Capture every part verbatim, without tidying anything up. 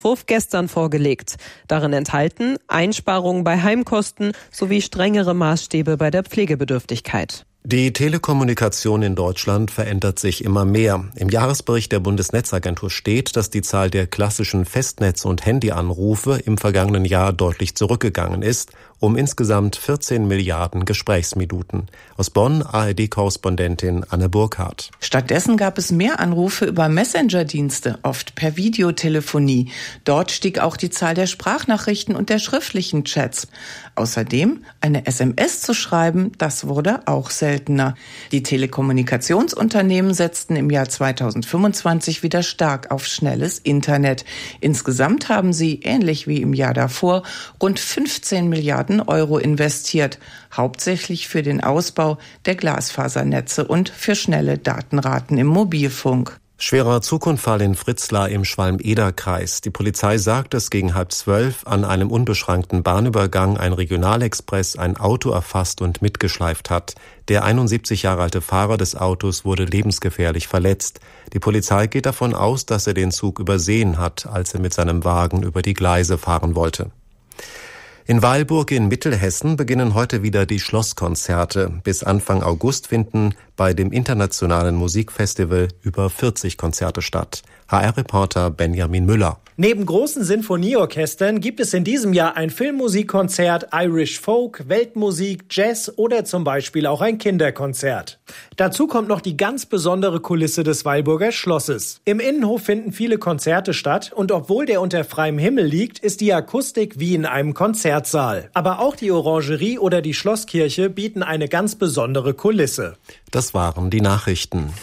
Entwurf gestern vorgelegt. Darin enthalten Einsparungen bei Heimkosten sowie strengere Maßstäbe bei der Pflegebedürftigkeit. Die Telekommunikation in Deutschland verändert sich immer mehr. Im Jahresbericht der Bundesnetzagentur steht, dass die Zahl der klassischen Festnetz- und Handyanrufe im vergangenen Jahr deutlich zurückgegangen ist, um insgesamt vierzehn Milliarden Gesprächsminuten. Aus Bonn A R D-Korrespondentin Anne Burkhardt. Stattdessen gab es mehr Anrufe über Messenger-Dienste, oft per Videotelefonie. Dort stieg auch die Zahl der Sprachnachrichten und der schriftlichen Chats. Außerdem eine S M S zu schreiben, das wurde auch seltener. Die Telekommunikationsunternehmen setzten im Jahr zweitausendfünfundzwanzig wieder stark auf schnelles Internet. Insgesamt haben sie, ähnlich wie im Jahr davor, rund fünfzehn Milliarden Euro investiert, hauptsächlich für den Ausbau der Glasfasernetze und für schnelle Datenraten im Mobilfunk. Schwerer Zugunfall in Fritzlar im Schwalm-Eder-Kreis. Die Polizei sagt, dass gegen halb zwölf an einem unbeschrankten Bahnübergang ein Regionalexpress ein Auto erfasst und mitgeschleift hat. Der einundsiebzig Jahre alte Fahrer des Autos wurde lebensgefährlich verletzt. Die Polizei geht davon aus, dass er den Zug übersehen hat, als er mit seinem Wagen über die Gleise fahren wollte. In Weilburg in Mittelhessen beginnen heute wieder die Schlosskonzerte. Bis Anfang August finden bei dem internationalen Musikfestival über vierzig Konzerte statt. H R-Reporter Benjamin Müller. Neben großen Sinfonieorchestern gibt es in diesem Jahr ein Filmmusikkonzert, Irish Folk, Weltmusik, Jazz oder zum Beispiel auch ein Kinderkonzert. Dazu kommt noch die ganz besondere Kulisse des Weilburger Schlosses. Im Innenhof finden viele Konzerte statt und obwohl der unter freiem Himmel liegt, ist die Akustik wie in einem Konzertsaal. Aber auch die Orangerie oder die Schlosskirche bieten eine ganz besondere Kulisse. Das waren die Nachrichten.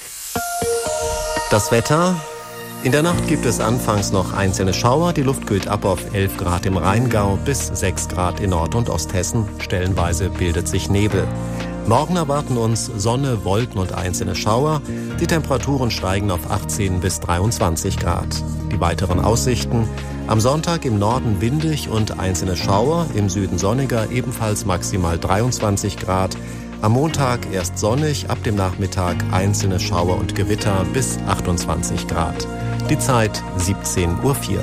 Das Wetter. In der Nacht gibt es anfangs noch einzelne Schauer. Die Luft kühlt ab auf elf Grad im Rheingau bis sechs Grad in Nord- und Osthessen. Stellenweise bildet sich Nebel. Morgen erwarten uns Sonne, Wolken und einzelne Schauer. Die Temperaturen steigen auf achtzehn bis dreiundzwanzig Grad. Die weiteren Aussichten: am Sonntag im Norden windig und einzelne Schauer, im Süden sonniger, ebenfalls maximal dreiundzwanzig Grad. Am Montag erst sonnig, ab dem Nachmittag einzelne Schauer und Gewitter bis achtundzwanzig Grad. Die Zeit siebzehn Uhr vier.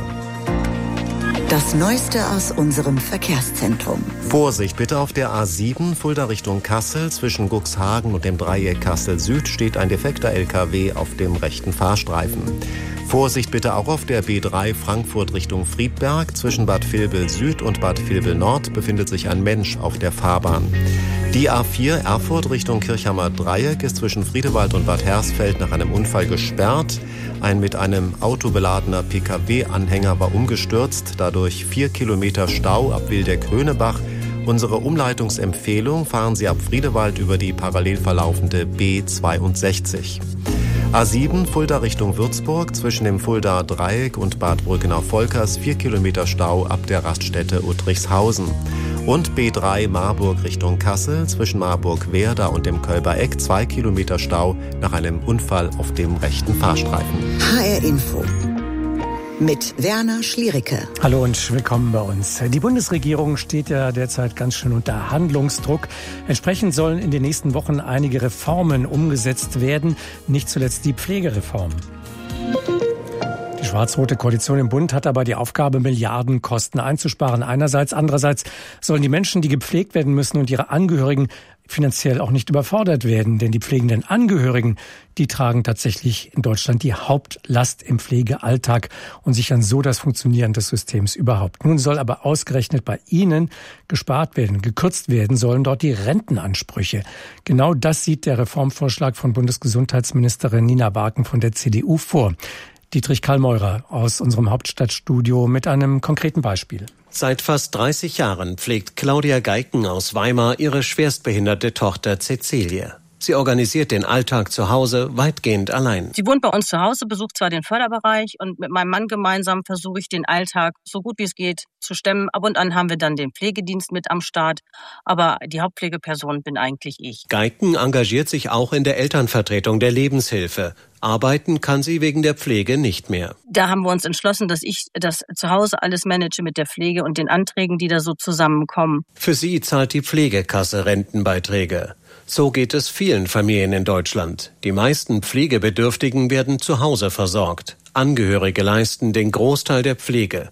Das Neueste aus unserem Verkehrszentrum. Vorsicht bitte auf der A sieben, Fulda Richtung Kassel. Zwischen Cuxhagen und dem Dreieck Kassel Süd steht ein defekter L K W auf dem rechten Fahrstreifen. Vorsicht bitte auch auf der B drei Frankfurt Richtung Friedberg. Zwischen Bad Vilbel Süd und Bad Vilbel Nord befindet sich ein Mensch auf der Fahrbahn. Die A vier Erfurt Richtung Kirchhammer Dreieck ist zwischen Friedewald und Bad Hersfeld nach einem Unfall gesperrt. Ein mit einem Auto beladener P K W-Anhänger war umgestürzt, dadurch vier Kilometer Stau ab Wildeck-Rönebach. Unsere Umleitungsempfehlung: fahren Sie ab Friedewald über die parallel verlaufende B zweiundsechzig. A sieben Fulda Richtung Würzburg, zwischen dem Fuldaer Dreieck und Bad Brückenau-Volkers vier Kilometer Stau ab der Raststätte Uttrichshausen. Und B drei Marburg Richtung Kassel, zwischen Marburg-Werder und dem Kölber Eck zwei Kilometer Stau nach einem Unfall auf dem rechten Fahrstreifen. H R Info mit Werner Schliericke. Hallo und willkommen bei uns. Die Bundesregierung steht ja derzeit ganz schön unter Handlungsdruck. Entsprechend sollen in den nächsten Wochen einige Reformen umgesetzt werden, nicht zuletzt die Pflegereform. Die schwarz-rote Koalition im Bund hat aber die Aufgabe, Milliardenkosten einzusparen. Einerseits, andererseits sollen die Menschen, die gepflegt werden müssen und ihre Angehörigen finanziell auch nicht überfordert werden. Denn die pflegenden Angehörigen, die tragen tatsächlich in Deutschland die Hauptlast im Pflegealltag und sichern so das Funktionieren des Systems überhaupt. Nun soll aber ausgerechnet bei ihnen gespart werden, gekürzt werden sollen dort die Rentenansprüche. Genau das sieht der Reformvorschlag von Bundesgesundheitsministerin Nina Barken von der C D U vor. Dietrich Kallmeurer aus unserem Hauptstadtstudio mit einem konkreten Beispiel. Seit fast dreißig Jahren pflegt Claudia Geiken aus Weimar ihre schwerstbehinderte Tochter Cäcilie. Sie organisiert den Alltag zu Hause weitgehend allein. Sie wohnt bei uns zu Hause, besucht zwar den Förderbereich und mit meinem Mann gemeinsam versuche ich den Alltag so gut wie es geht zu stemmen. Ab und an haben wir dann den Pflegedienst mit am Start, aber die Hauptpflegeperson bin eigentlich ich. Geiken engagiert sich auch in der Elternvertretung der Lebenshilfe. Arbeiten kann sie wegen der Pflege nicht mehr. Da haben wir uns entschlossen, dass ich das zu Hause alles manage mit der Pflege und den Anträgen, die da so zusammenkommen. Für sie zahlt die Pflegekasse Rentenbeiträge. So geht es vielen Familien in Deutschland. Die meisten Pflegebedürftigen werden zu Hause versorgt. Angehörige leisten den Großteil der Pflege.